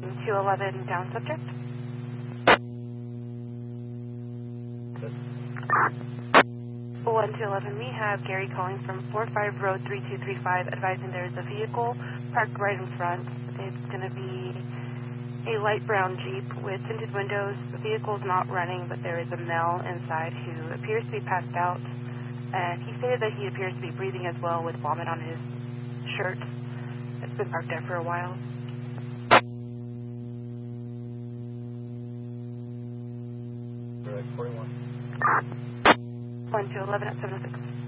211 down subject. 1211, we have Gary calling from 45 Road 3235, advising there's a vehicle parked right in front. It's going to be a light brown Jeep with tinted windows. The vehicle's not running, but there is a male inside who appears to be passed out. And he stated that he appears to be breathing as well with vomit on his shirt. It's been parked there for a while. Right, 41. 1211 at 76.